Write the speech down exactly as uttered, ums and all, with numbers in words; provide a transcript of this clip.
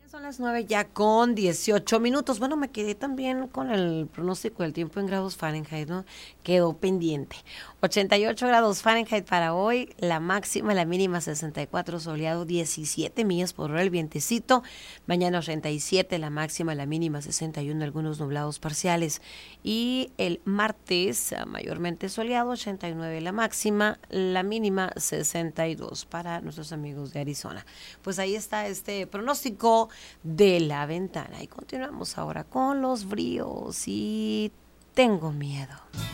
Son las nueve ya con dieciocho minutos. Bueno, me quedé también con el pronóstico del tiempo en grados Fahrenheit, ¿no? Quedó pendiente. ochenta y ocho grados Fahrenheit para hoy, la máxima, la mínima sesenta y cuatro, soleado, diecisiete millas por hora el vientecito. Mañana ochenta y siete, la máxima, la mínima sesenta y uno, algunos nublados parciales. Y el martes, mayormente soleado, ochenta y nueve la máxima, la mínima sesenta y dos para nuestros amigos de Arizona. Pues ahí está este pronóstico de la ventana. Y continuamos ahora con los fríos y tengo miedo.